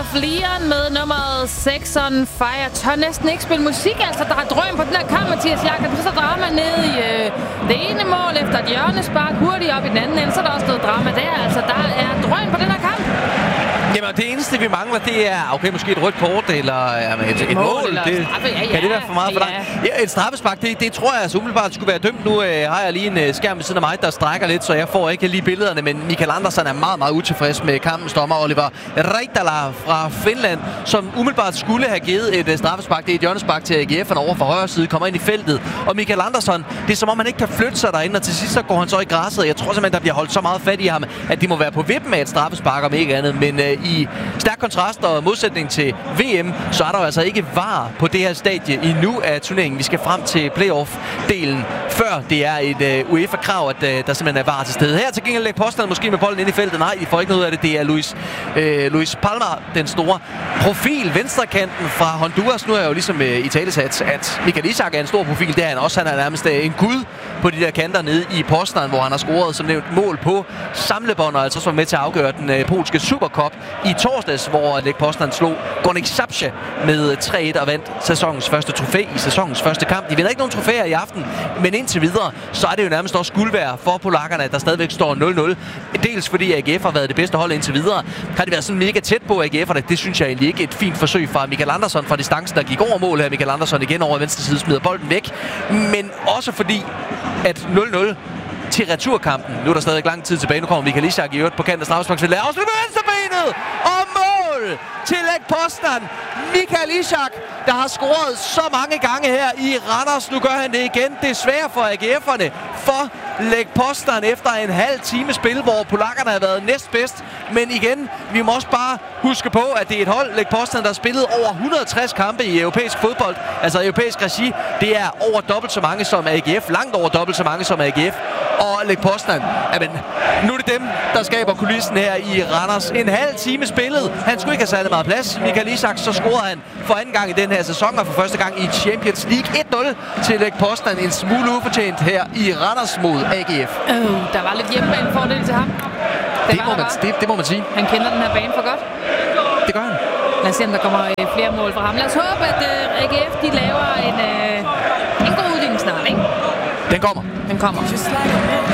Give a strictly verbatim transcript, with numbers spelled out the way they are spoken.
Flieren med nummeret seks on Fire. Tør næsten ikke spille musik, altså. Der er drøm på den her kamp, Mathias Jakob. Så drama ned i øh, det ene mål efter et hjørnespark. Hurtigt op i den anden ende. Så er der også noget drama der. Altså, der er drøm på den her kamp. Jamen, det eneste, vi mangler, det er okay, måske et rødt kort, eller jamen, et, et, et mål. Eller det, straffe, ja, ja. Kan det være for meget for dig? Ja. Ja, et straffespark, det, det tror jeg altså umiddelbart skulle være dømt. Nu øh, har jeg lige en øh, skærm ved siden af mig, der strækker lidt, så jeg får ikke lige billederne. Men Mikael Andersson er meget, meget utilfreds med kampens dommer, Oliver Reitala fra Finland, som umiddelbart skulle have givet et øh, straffespark. Det er et hjørnespark til A G F'erne over fra højre side, kommer ind i feltet. Og Mikael Andersson, det er som om han ikke kan flytte sig derinde, og til sidst så går han så i græsset. Jeg tror simpelthen, der bliver holdt så meget fat i ham, at de må være på vippen af et straffespark, om ikke andet. Men øh, i stærk kontrast og modsætning til V M, så er der jo altså ikke V A R på det her stadie endnu af turneringen. Vi skal frem til playoff-delen, før det er et øh, UEFA-krav, at øh, der simpelthen er V A R til stede. Her til gengæld lægger påstanden måske med bolden ind i feltet. Nej, de får ikke noget af det. Det er Luis, øh, Luis Palma, den store profil, venstrekanten fra Honduras. Nu er jeg jo ligesom øh, i talesat, at Mikael Ishak er en stor profil. Det er han også. Han er nærmest øh, en gud på de der kanter nede i Poznan, hvor han har scoret som nævnt mål på samlebånd, og altså så var med til at afgøre den øh, polske Supercup i torsdags, hvor Lech Poznan slog Gornik Zabrze med tre et og vandt sæsonens første trofæ i sæsonens første kamp. De vinder ikke nogen trofæer i aften, men indtil videre, så er det jo nærmest også guld værd for polakkerne, at der stadigvæk står nul nul. Dels fordi A G F har været det bedste hold indtil videre. Har det været sådan mega tæt på A G F'erne? Det synes jeg egentlig ikke. Et fint forsøg fra Mikael Andersson fra distancen, der gik over mål her. Mikael Andersson igen over venstre side smider bolden væk. Men også fordi, at nul nul til returkampen. Nu er der stadig lang tid tilbage. Nu kommer Mikael Ishak i øvrigt på kanten af straffesparksfeltet. Afslut med venstrebenet! Og mål til Lech Poznan. Mikael Ishak, der har scoret så mange gange her i Randers. Nu gør han det igen. Desværre for A G F'erne. For Lech Poznan efter en halv time spil, hvor polakkerne har været næstbedst. Men igen, vi må også bare huske på, at det er et hold, Lech Poznan, der har spillet over et hundrede og tres kampe i europæisk fodbold. Altså europæisk regi. Det er over dobbelt så mange som A G F. Langt over dobbelt så mange som A G F. Og Lech Poznan, jamen, nu er det dem, der skaber kulissen her i Randers. En halv time spillet. Han skulle ikke have særlig meget plads. Mikael Ishak, så scorede han for anden gang i den her sæson, og for første gang i Champions League. et nul til Lech Poznan. En smule ufortjent her i Randers mod A G F. Øh, der var lidt hjemmebanefordel til ham. Det, det, må man, det, det må man sige. Han kender den her bane for godt. Det gør han. Lad os se, om der kommer øh, flere mål fra ham. Lad os håbe, at øh, A G F de laver en, øh, en god udvikling snart, ikke? Den kommer. Den kommer.